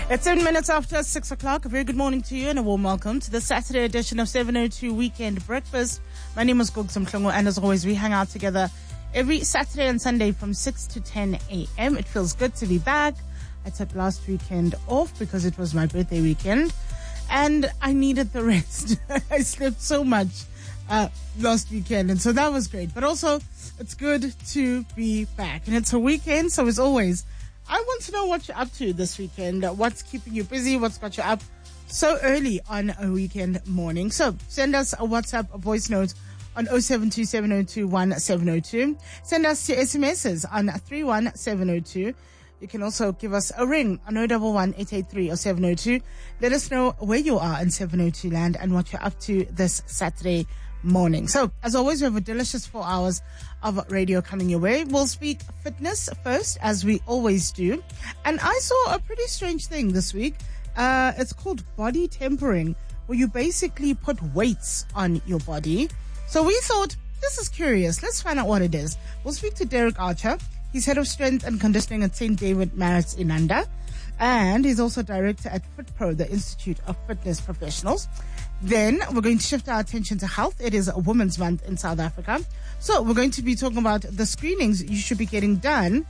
It's 7 minutes after 6 o'clock. A very good morning to you and a warm welcome to the Saturday edition of 702 Weekend Breakfast. My name is Gugs Mhlongo, and as always, we hang out together every Saturday and Sunday from 6 to 10 a.m. It feels good to be back. I took last weekend off because it was my birthday weekend, and I needed the rest. I slept so much last weekend, and so that was great. But also, it's good to be back, and it's a weekend, so as always, I want to know what you're up to this weekend. What's keeping you busy? What's got you up so early on a weekend morning? So send us a WhatsApp, a voice note on 0727021702. Send us your SMSs on 31702. You can also give us a ring on 011-883 or 702. Let us know where you are in 702 land and what you're up to this Saturday morning. So, as always, we have a delicious 4 hours of radio coming your way. We'll speak fitness first, as we always do. And I saw a pretty strange thing this week. It's called body tempering, where you basically put weights on your body. So we thought, this is curious. Let's find out what it is. We'll speak to Derek Archer. He's head of strength and conditioning at St. David Marriotts Inanda. And he's also director at FitPro, the Institute of Fitness Professionals. Then we're going to shift our attention to health. It is a Women's Month in South Africa. So we're going to be talking about the screenings you should be getting done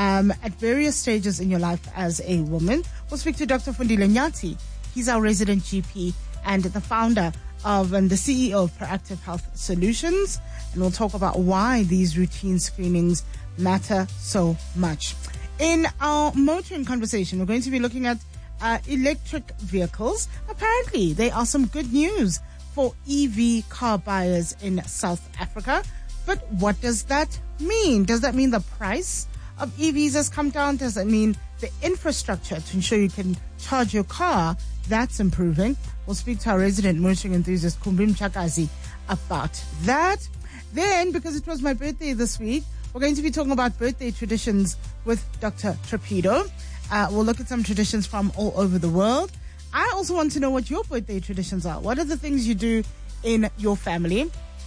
at various stages in your life as a woman. We'll speak to Dr. Fundile Nyati. He's our resident GP and the founder of and the CEO of Proactive Health Solutions. And we'll talk about why these routine screenings matter so much. In our motoring conversation, we're going to be looking at electric vehicles. Apparently, there are some good news for EV car buyers in South Africa. But what does that mean? Does that mean the price of EVs has come down? Does that mean the infrastructure to ensure you can charge your car, that's improving? We'll speak to our resident motoring enthusiast, Kumbim Chakazi, about that. Then, because it was my birthday this week, we're going to be talking about birthday traditions with Dr. Trapido. We'll look at some traditions from all over the world. I also want to know what your birthday traditions are. What are the things you do in your family?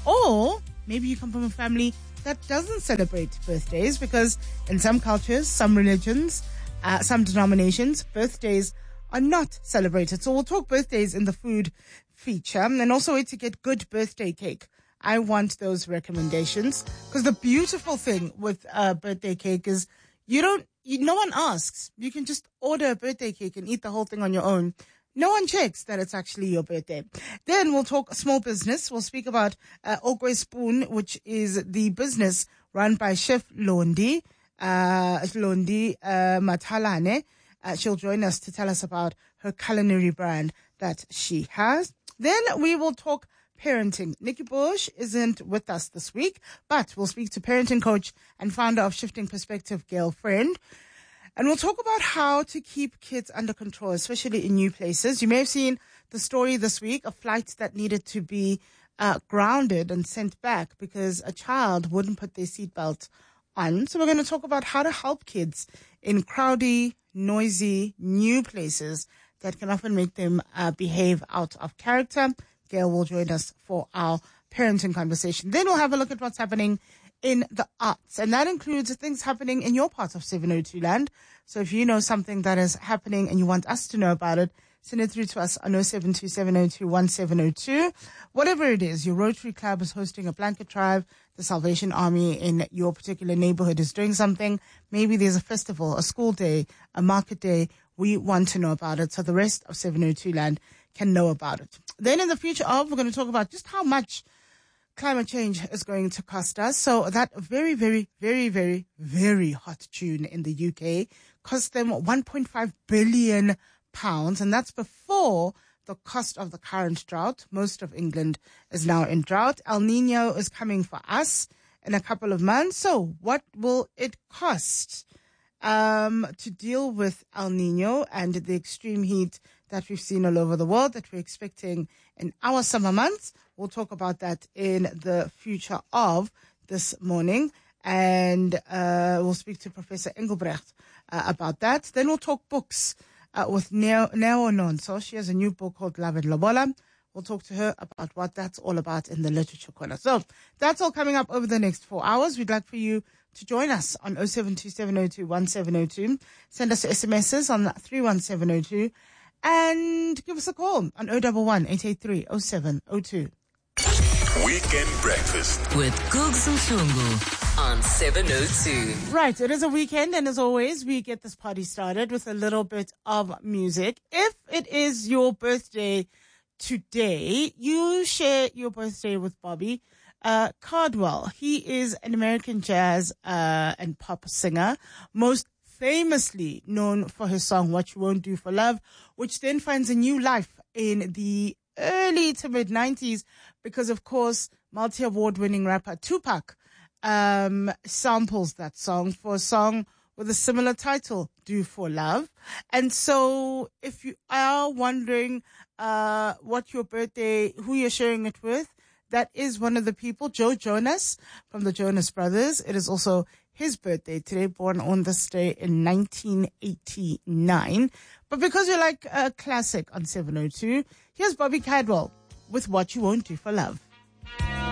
Or maybe you come from a family that doesn't celebrate birthdays, because in some cultures, some religions, some denominations, birthdays are not celebrated. So we'll talk birthdays in the food feature, and also where to get good birthday cake. I want those recommendations, because the beautiful thing with birthday cake is no one asks. You can just order a birthday cake and eat the whole thing on your own. No one checks that it's actually your birthday. Then we'll talk small business. We'll speak about Okwe Spoon, which is the business run by Chef Londi Matalane. She'll join us to tell us about her culinary brand that she has. Then we will talk parenting. Nikki Bush isn't with us this week, but we'll speak to parenting coach and founder of Shifting Perspective, Gail Friend. And we'll talk about how to keep kids under control, especially in new places. You may have seen the story this week, a flight that needed to be grounded and sent back because a child wouldn't put their seatbelt on. So we're going to talk about how to help kids in crowdy, noisy, new places that can often make them behave out of character. Gail will join us for our parenting conversation. Then we'll have a look at what's happening in the arts, and that includes things happening in your part of 702 land. So if you know something that is happening and you want us to know about it, send it through to us on 0727021702. Whatever it is, your Rotary Club is hosting a blanket drive, the Salvation Army in your particular neighborhood is doing something, maybe there's a festival, a school day, a market day, we want to know about it so the rest of 702 land can know about it. Then in the future we're going to talk about just how much climate change is going to cost us. So that very, very, very, very, very hot June in the UK cost them £1.5 billion, and that's before the cost of the current drought. Most of England is now in drought. El Nino is coming for us in a couple of months. So what will it cost to deal with El Nino and the extreme heat that we've seen all over the world that we're expecting in our summer months? We'll talk about that in the future of this morning. And we'll speak to Professor Engelbrecht about that. Then we'll talk books with Neo Nonso. She has a new book called Love and Lobola. We'll talk to her about what that's all about in the literature corner. So that's all coming up over the next 4 hours. We'd like for you to join us on 0727021702. Send us SMSs on 31702 and give us a call on 011-883-0702. Weekend Breakfast with Googs Mhlungu on 702. Right, it is a weekend, and as always, we get this party started with a little bit of music. If it is your birthday today, you share your birthday with Bobby Caldwell. He is an American jazz and pop singer, most famously known for his song What You Won't Do for Love, which then finds a new life in the early to mid 90s because, of course, multi-award winning rapper Tupac samples that song for a song with a similar title, Do for Love. And so if you are wondering what your birthday, who you're sharing it with, that is one of the people, Joe Jonas from the Jonas Brothers. It is also his birthday today, born on this day in 1989. But because you like a classic on 702, here's Bobby Caldwell with What You Won't Do for Love.